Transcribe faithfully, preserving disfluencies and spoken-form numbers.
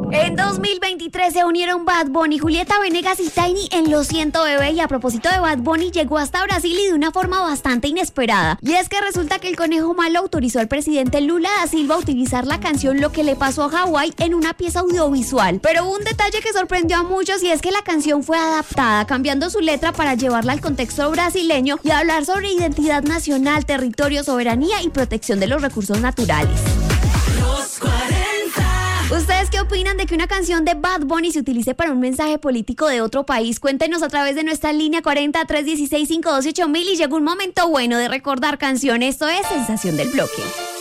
En dos mil veintitrés se unieron Bad Bunny, Julieta Venegas y Tiny en Lo Siento Bebé. Y a propósito de Bad Bunny, llegó hasta Brasil y de una forma bastante inesperada. Y es que resulta que el Conejo Malo autorizó al presidente Lula da Silva a utilizar la canción Lo que le pasó a Hawái en una pieza audiovisual. Pero hubo un detalle que sorprendió a muchos y es que la canción fue adaptada, cambiando su letra para llevarla al contexto brasileño y hablar sobre identidad nacional, territorio, soberanía y protección de los recursos naturales. Los cuarenta. ¿Ustedes qué opinan de que una canción de Bad Bunny se utilice para un mensaje político de otro país? Cuéntenos a través de nuestra línea cuarenta, tres dieciséis, cinco doce, ocho mil y llegó un momento bueno de recordar canciones. Esto es Sensación del Bloque.